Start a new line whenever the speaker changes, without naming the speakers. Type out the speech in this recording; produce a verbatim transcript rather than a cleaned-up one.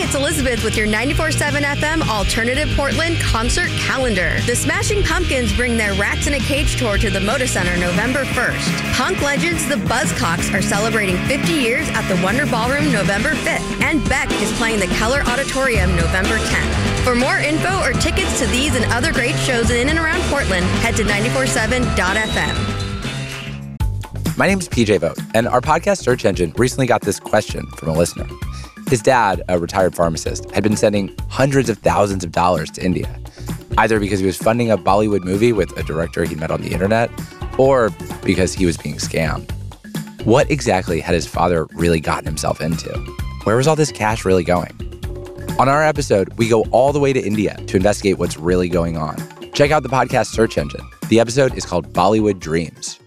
it's Elizabeth with your ninety-four point seven F M Alternative Portland concert calendar. The Smashing Pumpkins bring their Rats in a Cage tour to the Moda Center November first. Punk legends the Buzzcocks are celebrating fifty years at the Wonder Ballroom November fifth. And Beck is playing the Keller Auditorium November tenth. For more info or tickets to these and other great shows in and around Portland, head to ninety-four point seven dot f m.
My name is P J Vogt, and our podcast search engine recently got this question from a listener. His dad, a retired pharmacist, had been sending hundreds of thousands of dollars to India, either because he was funding a Bollywood movie with a director he met on the internet, or because he was being scammed. What exactly had his father really gotten himself into? Where was all this cash really going? On our episode, we go all the way to India to investigate what's really going on. Check out the podcast search engine. The episode is called Bollywood Dreams.